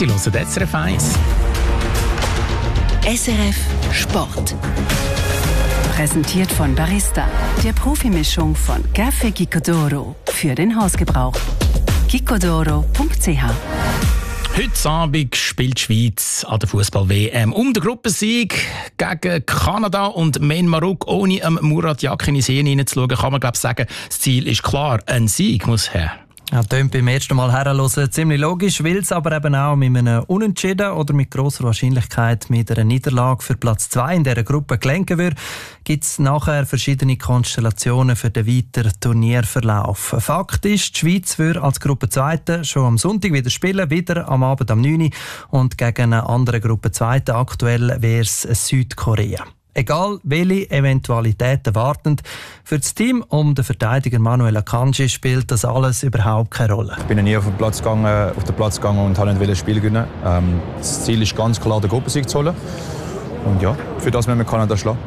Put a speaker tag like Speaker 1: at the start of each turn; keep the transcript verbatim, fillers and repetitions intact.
Speaker 1: Sie hören S R F eins.
Speaker 2: S R F Sport.
Speaker 3: Präsentiert von Barista, der Profimischung von Café Gicodoro für den Hausgebrauch. gicodoro punkt c h.
Speaker 1: Heute Abend spielt die Schweiz an der Fußball-W M um den Gruppensieg gegen Kanada und Main Marok. Ohne ähm, Murat Yakin in die Szene hineinzuschauen, kann man glaub, sagen, das Ziel ist klar. Ein Sieg muss her.
Speaker 4: Ja, tönt beim ersten Mal herhören ziemlich logisch, weil es aber eben auch mit einem Unentschieden oder mit grosser Wahrscheinlichkeit mit einer Niederlage für Platz zwei in dieser Gruppe gelenken wird, gibt es nachher verschiedene Konstellationen für den weiteren Turnierverlauf. Fakt ist, die Schweiz wird als Gruppenzweite schon am Sonntag wieder spielen, wieder am Abend am neun Uhr und gegen eine andere Gruppenzweite. Aktuell wäre es Südkorea. Egal, welche Eventualitäten warten, für das Team um den Verteidiger Manuel Akanji spielt das alles überhaupt keine Rolle.
Speaker 5: Ich bin nie auf den Platz gegangen, auf den Platz gegangen und wollte nicht das Spiel gewinnen. Ähm, das Ziel ist ganz klar, den Gruppensieg zu holen. Und ja, für das müssen wir Kanada schlagen.